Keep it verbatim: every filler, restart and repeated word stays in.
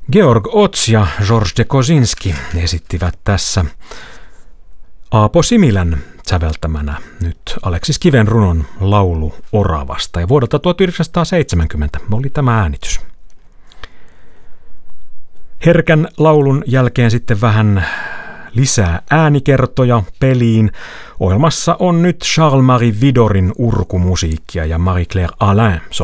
Georg Ots ja Georges de Kosinski esittivät tässä Aapo Similän säveltämänä nyt Aleksis Kiven runon Laulu oravasta. Ja vuodelta tuhatyhdeksänsataaseitsemänkymmentä oli tämä äänitys. Herkän laulun jälkeen sitten vähän lisää äänikertoja peliin. Ohjelmassa on nyt Charles-Marie Vidorin urkumusiikkia ja Marie-Claire Alain